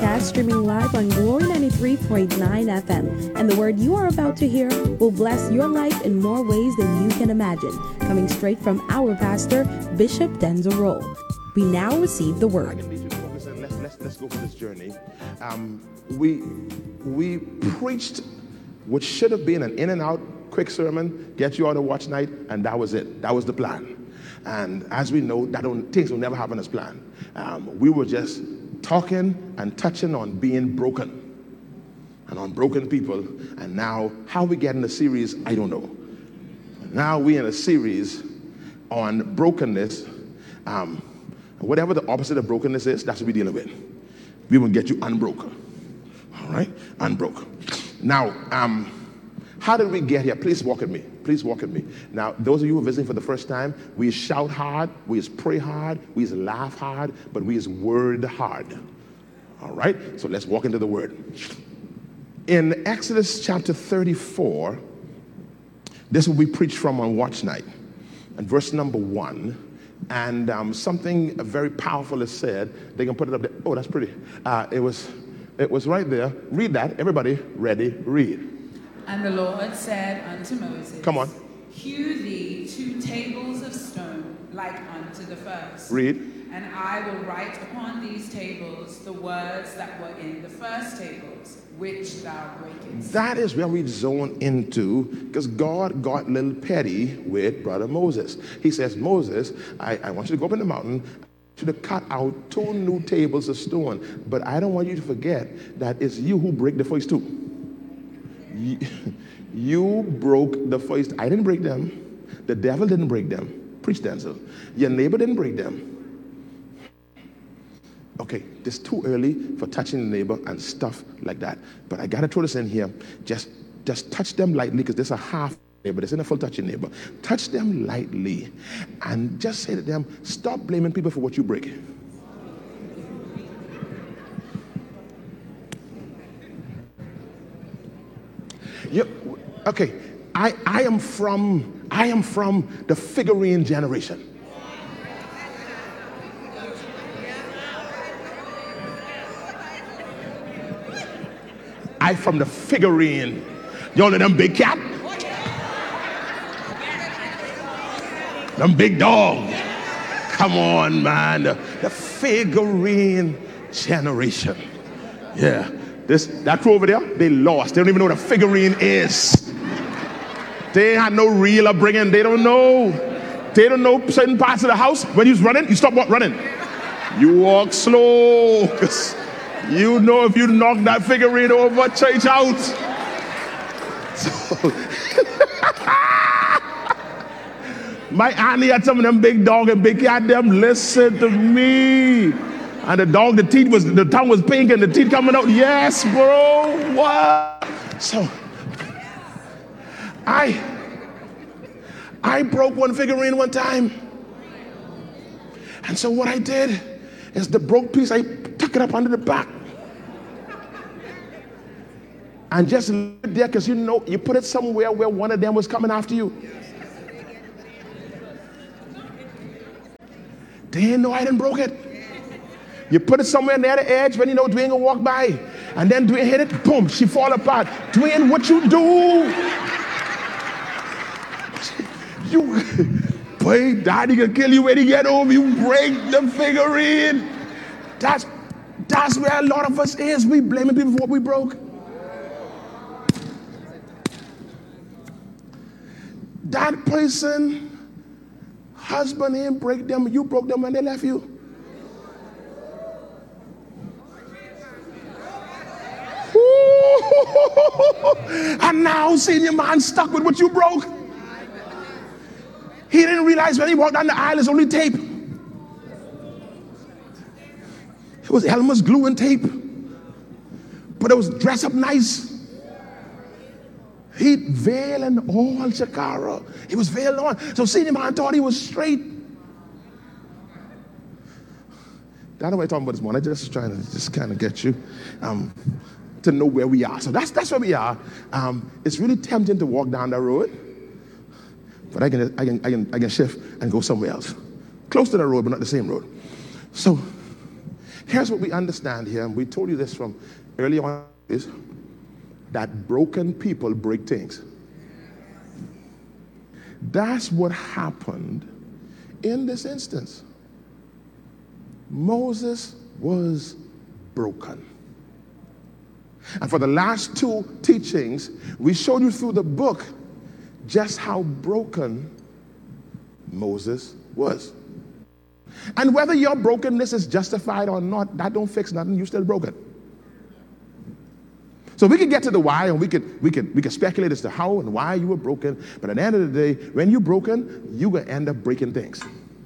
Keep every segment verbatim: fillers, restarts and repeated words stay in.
broadcast streaming live on Glory ninety-three point nine F M. And the word you are about to hear will bless your life in more ways than you can imagine. Coming straight from our pastor, Bishop Denzel Roll. We now receive the word. I can lead you to focus and let's, let's, let's go for this journey. Um, we, we preached what should have been an in and out quick sermon, get you on a watch night, and that was it. That was the plan. And as we know, that don't, things will never happen as planned. Um, we were just talking and touching on being broken and on broken people. And now, how we get in the series, I don't know. Now we're in a series on brokenness. Um, whatever the opposite of brokenness is, that's what we're dealing with. We will get you unbroken. All right? Unbroken. Now, um, how did we get here? Please walk with me. Please walk with me. Now, those of you who are visiting for the first time, we shout hard, we pray hard, we laugh hard, but we word hard. All right? So let's walk into the word. In Exodus chapter thirty-four, this is what we preached from on watch night. And verse number one, and um, something very powerful is said. They can put it up there. Oh, that's pretty. Uh, it was, it was right there. Read that. Everybody, ready? Read. And the Lord said unto Moses, Come on. Hew thee two tables of stone like unto the first. Read. And I will write upon these tables the words that were in the first tables, which thou breakest. That is where we zone into, because God got a little petty with brother Moses. He says, Moses, I, I want you to go up in the mountain, I want you to cut out two new tables of stone, but I don't want you to forget that it's you who break the first two. You, you broke the first. I didn't break them. The devil didn't break them. Preach, Denzel. Your neighbor didn't break them. Okay, it's too early for touching the neighbor and stuff like that. But I gotta throw this in here. Just, just touch them lightly, because this is a half neighbor. This isn't a full touching neighbor. Touch them lightly, and just say to them, "Stop blaming people for what you break." You, okay, I, I am from I am from the figurine generation. I from the figurine. Y'all know them big cat? Them big dog. Come on, man. The, the figurine generation. Yeah. This, that crew over there, they lost. They don't even know what a figurine is. They had no reel upbringing. They don't know. They don't know certain parts of the house. When you're running, you stop what, running. You walk slow. You know if you knock that figurine over, change out. So, my auntie had some of them big dog and big cat, them listen to me. And the dog, the teeth was, the tongue was pink and the teeth coming out. Yes, bro. What? So, I, I broke one figurine one time. And so what I did is the broke piece, I took it up under the back. And just leave it there, because you know, you put it somewhere where one of them was coming after you. They didn't know I didn't broke it. You put it somewhere near the edge when you know Dwayne gonna walk by. And then Dwayne hit it, boom, she fall apart. Dwayne, what you do? You, boy, daddy gonna kill you when he get home. You break the figurine. That's, that's where a lot of us is. We blaming people for what we broke. That person, husband didn't break them, you broke them when they left you. And now senior man stuck with what you broke. He didn't realize when he walked down the aisle it's only tape. It was Elmer's glue and tape, but it was dressed up nice. He veiled and all Shakara. He was veiled on. So senior man thought he was straight. That's what I'm talking about this morning. I'm just trying to just kind of get you um, to know where we are. So that's that's where we are. Um, it's really tempting to walk down that road, but I can I can I can I can shift and go somewhere else, close to the road, but not the same road. So Here's what we understand here, and we told you this from early on, is that broken people break things. That's what happened in this instance. Moses was broken. And for the last two teachings, we showed you through the book just how broken Moses was. And whether your brokenness is justified or not, that don't fix nothing. You're still broken. So we could get to the why, and we could we could we could speculate as to how and why you were broken. But at the end of the day, when you're broken, you're gonna end up breaking things.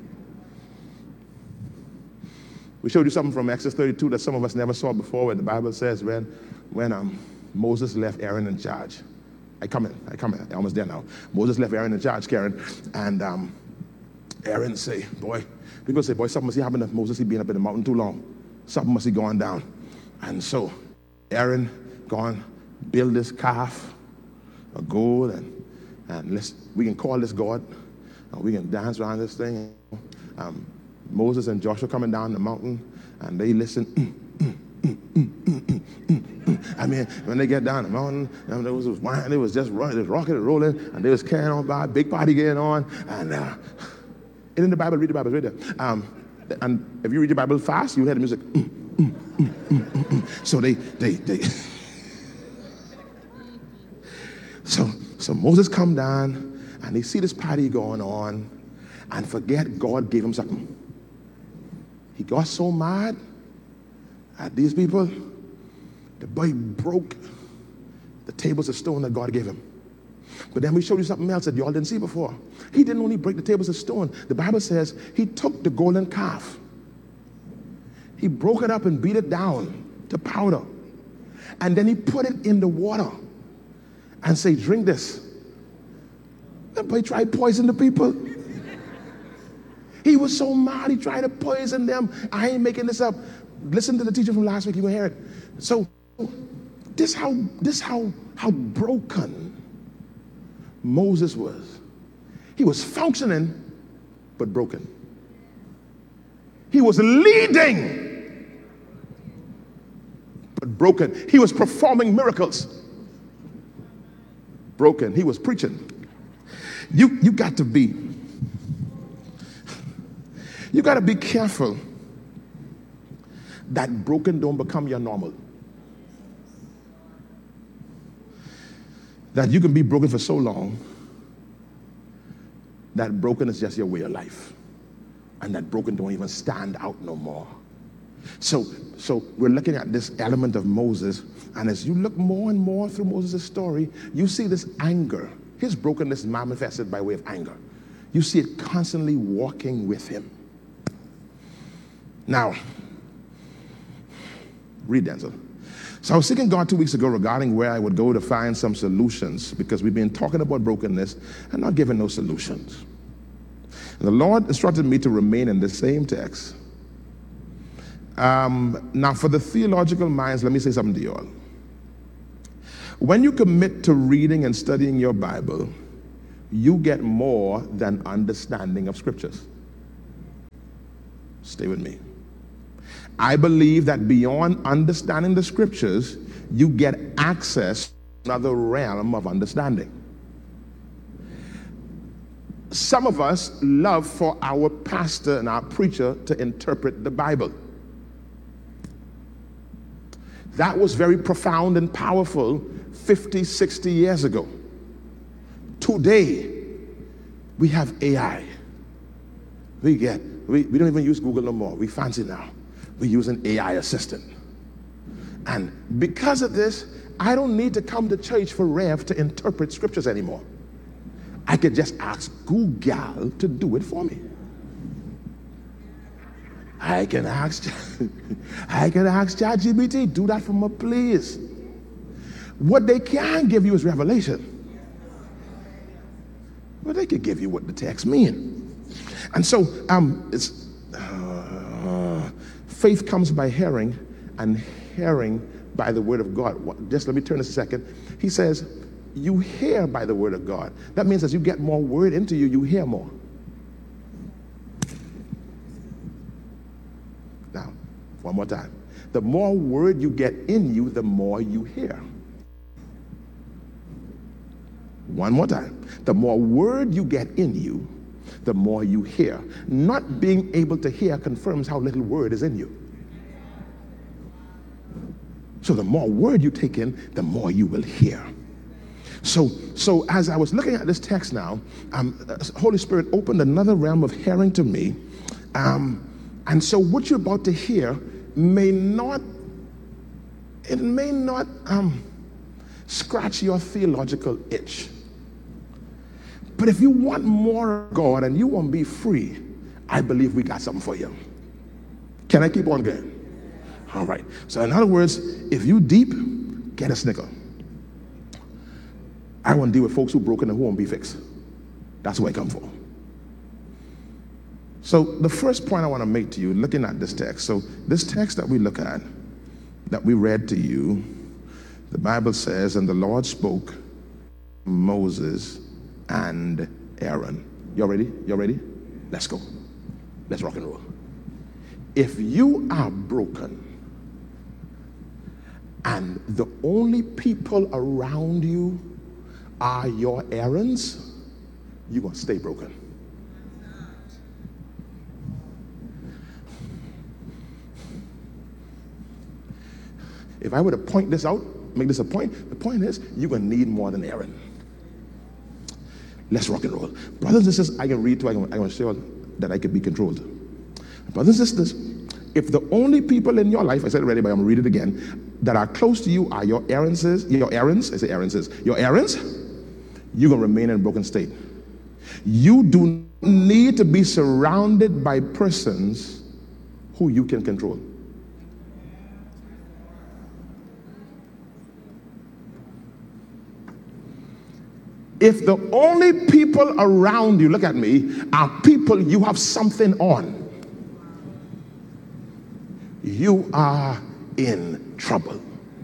We showed you something from Exodus thirty-two that some of us never saw before, where the Bible says when when um, Moses left Aaron in charge. I come in, I come in, I'm almost there now. Moses left Aaron in charge, Karen, and um, Aaron say, boy, people say, boy, something must be happening to Moses. He been up in the mountain too long. Something must be going down. And so Aaron gone build this calf of gold, and and let's we can call this God, and we can dance around this thing. Um, Moses and Joshua coming down the mountain, and they listen. Mm, mm, mm, mm, mm, mm, mm, mm. I mean, when they get down the mountain, and there was, was wine, it was just running, it was rocking and rolling, and they was carrying on by, big party getting on, and uh, and in the Bible, read the Bible, read it. Um, and if you read your Bible fast, you hear the music. Mm, mm, mm, mm, mm, mm. So they, they, they. so, so Moses come down, and they see this party going on, and forget God gave him something. He got so mad at these people, the boy broke the tables of stone that God gave him. But then we showed you something else that y'all didn't see before. He didn't only break the tables of stone. The Bible says he took the golden calf. He broke it up and beat it down to powder. And then he put it in the water and say, drink this. The boy tried to poison the people. He was so mad, he tried to poison them. I ain't making this up. Listen to the teaching from last week, you will hear it. So this how this how how broken Moses was. He was functioning, but broken. He was leading, but broken. He was performing miracles, broken. He was preaching. You you got to be You got to be careful that broken don't become your normal. That you can be broken for so long that broken is just your way of life. And that broken don't even stand out no more. So, so we're looking at this element of Moses, and as you look more and more through Moses' story, you see this anger. His brokenness manifested by way of anger. You see it constantly walking with him. Now, read Denzel. So I was seeking God two weeks ago regarding where I would go to find some solutions, because we've been talking about brokenness and not giving no solutions. And the Lord instructed me to remain in the same text. Um, now, for the theological minds, let me say something to you all. When you commit to reading and studying your Bible, you get more than understanding of scriptures. Stay with me. I believe that beyond understanding the scriptures, you get access to another realm of understanding. Some of us love for our pastor and our preacher to interpret the Bible. That was very profound and powerful fifty, sixty years ago. Today, we have A I. We get, we, we don't even use Google no more. We fancy now. We use an A I assistant. And because of this, I don't need to come to church for Rev to interpret scriptures anymore. I could just ask Google to do it for me. I can ask, I can ask ChatGPT, do that for me, please. What they can give you is revelation. Well, they could give you what the text mean. And so, um, it's uh, faith comes by hearing, and hearing by the word of God. What, just let me turn this a second. He says, you hear by the word of God. That means as you get more word into you, you hear more. Now, One more time. The more word you get in you, the more you hear. One more time. The more word you get in you, the more you hear. Not being able to hear confirms how little word is in you. So the more word you take in, the more you will hear. So, so as I was looking at this text now, um, Holy Spirit opened another realm of hearing to me. Um, and so what you're about to hear may not, it may not um, scratch your theological itch. But if you want more of God and you want to be free, I believe we got something for you. Can I keep on going? All right. So in other words, if you deep, get a snicker. I want to deal with folks who broken and who won't be fixed. That's what I come for. So the first point I want to make to you, looking at this text, so this text that we look at, that we read to you, the Bible says, and the Lord spoke to Moses and Aaron. You ready? You ready? Let's go. Let's rock and roll. If you are broken and the only people around you are your errands, you're going to stay broken. If I were to point this out, make this a point, the point is you're going to need more than Aaron. Let's rock and roll. Brothers and sisters, I can read too. I can, I can show that I can be controlled. Brothers and sisters, if the only people in your life, I said it already, but I'm going to read it again, that are close to you are your errands, your errands, I say errands, your errands, you're going to remain in a broken state. You do need to be surrounded by persons who you can control. If the only people around you, look at me, are people you have something on, you are in trouble.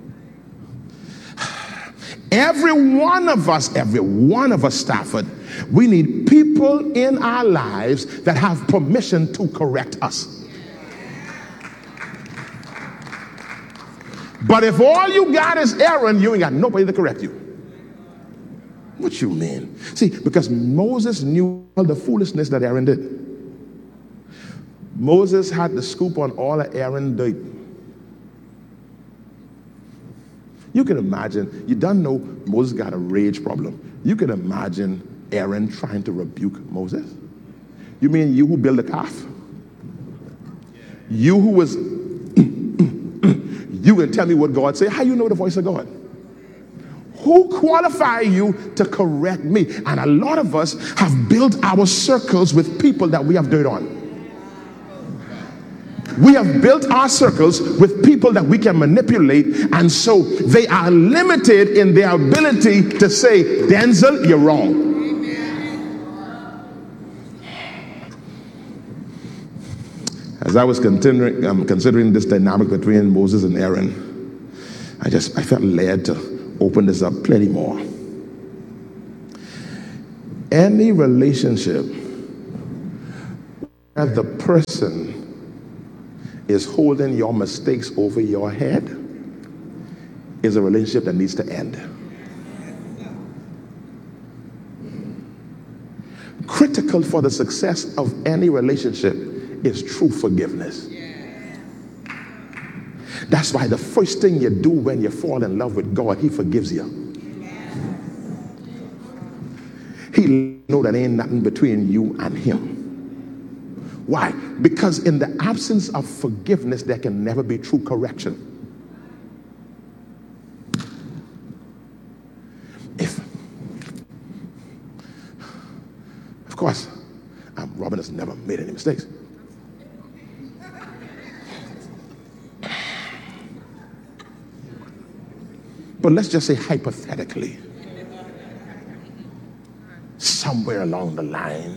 Every one of us, every one of us, Stafford, we need people in our lives that have permission to correct us. But if all you got is Aaron, you ain't got nobody to correct you. What you mean? See, because Moses knew all the foolishness that Aaron did. Moses had the scoop on all of Aaron did. You can imagine, you don't know Moses got a rage problem. You can imagine Aaron trying to rebuke Moses. You mean you who built the calf? You who was, you can tell me what God say? How you know the voice of God? Who qualify you to correct me? And a lot of us have built our circles with people that we have dirt on. We have built our circles with people that we can manipulate, and so they are limited in their ability to say, Denzel, you're wrong. As I was considering, um, considering this dynamic between Moses and Aaron, I just I felt led to open this up plenty more. Any relationship where the person is holding your mistakes over your head is a relationship that needs to end. Critical for the success of any relationship is true forgiveness. That's why the first thing you do when you fall in love with God, he forgives you. He knows that ain't nothing between you and him. Why? Because in the absence of forgiveness, there can never be true correction. If, of course, um, Robin has never made any mistakes. But let's just say hypothetically, somewhere along the line,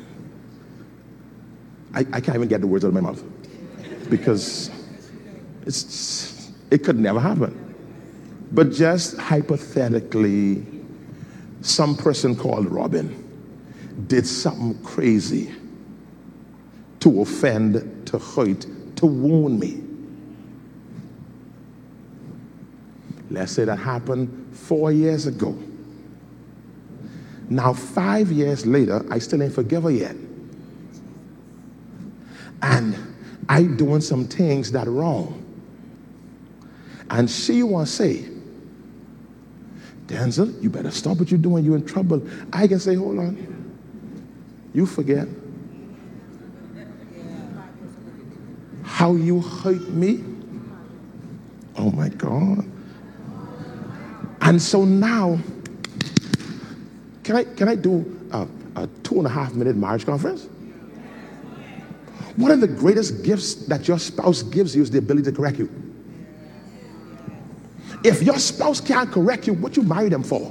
I, I can't even get the words out of my mouth because it's it could never happen. But just hypothetically, some person called Robin did something crazy to offend, to hurt, to wound me. Let's say that happened four years ago. Now, five years later, I still ain't forgive her yet. And I doing some things that wrong. And she want to say, Denzel, you better stop what you're doing. You're in trouble. I can say, hold on. You forget how you hurt me. Oh my God. And so now, can I can I do a, a two and a half minute marriage conference? One of the greatest gifts that your spouse gives you is the ability to correct you. If your spouse can't correct you, what you marry them for?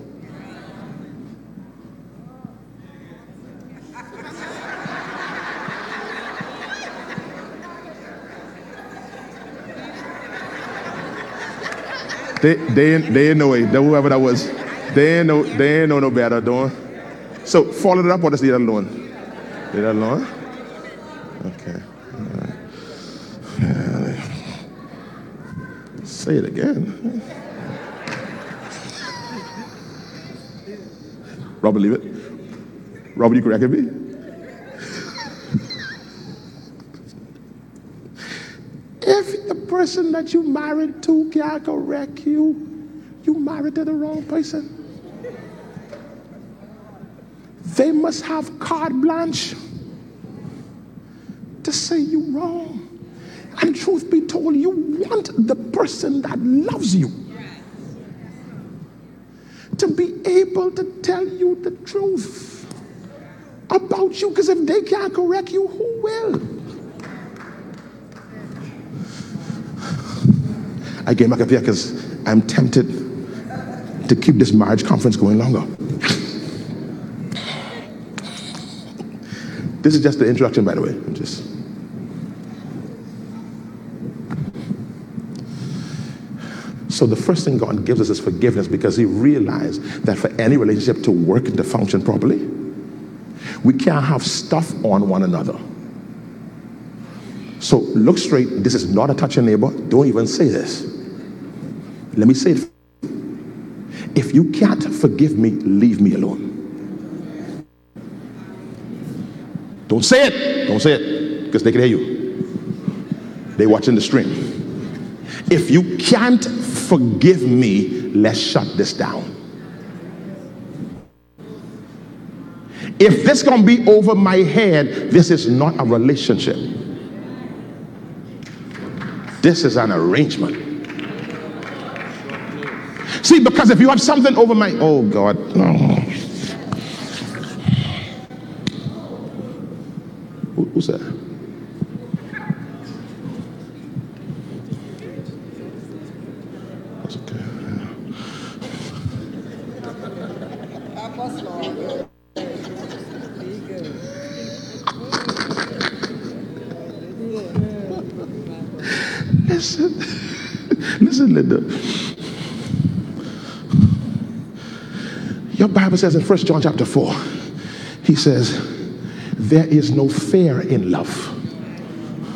They they ain't, they ain't know it. Whoever that was, they ain't know they ain't know no better, don't. So follow it up or just leave it alone. Leave it alone. Okay. All right. Yeah. Say it again. Robert, leave it. Robert, you corrected me. If the person that you married to can't correct you, you married to the wrong person. They must have carte blanche to say you wrong. And truth be told, you want the person that loves you to be able to tell you the truth about you, because if they can't correct you, who will? I came back up here because I'm tempted to keep this marriage conference going longer. This is just the introduction, by the way. I'm just. So the first thing God gives us is forgiveness, because he realized that for any relationship to work and to function properly, we can't have stuff on one another. So look straight. This is not a touch your neighbor. Don't even say this. Let me say it. If you can't forgive me, leave me alone. Don't say it. Don't say it, because they can hear you. They're watching the stream. If you can't forgive me, let's shut this down. If this gonna be over my head, this is not a relationship. This is an arrangement. See, because if you have something over my, oh God, no. Who, who's that? That's okay. Listen, listen, Linda. Your Bible says in First John chapter four, he says, there is no fear in love.